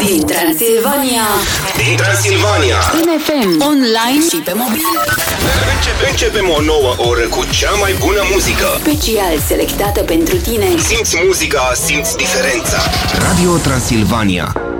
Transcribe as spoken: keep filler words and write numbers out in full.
Din Transilvania. Din Transilvania. În F M, online și pe mobil. Începe, începem o nouă oră cu cea mai bună muzică. Special selectată pentru tine. Simți muzica, simți diferența. Radio Transilvania.